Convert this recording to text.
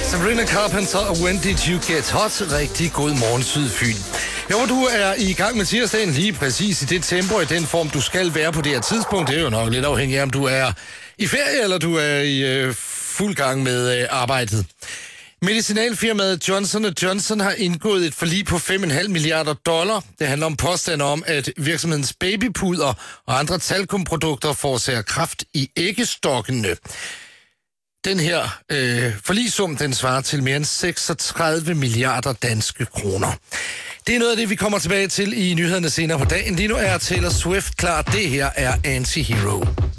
Sabrina Carpenter og When Did You Get Hot? Rigtig god morgen, Sydfyn. Jeg håber, du er i gang med tirsdagen lige præcis i det tempo og i den form, du skal være på det her tidspunkt. Det er jo nok lidt afhængigt af, om du er i ferie, eller du er i fuld gang med arbejdet. Medicinalfirmaet Johnson & Johnson har indgået et forlig på $5,5 milliarder. Det handler om påstande om, at virksomhedens babypuder og andre talkumprodukter forårsager kræft i æggestokkene. Den her forligsum, den svarer til mere end 36 milliarder danske kroner. Det er noget af det, vi kommer tilbage til i nyhederne senere på dagen. Lige nu er Taylor Swift klar. Det her er Anti-Hero.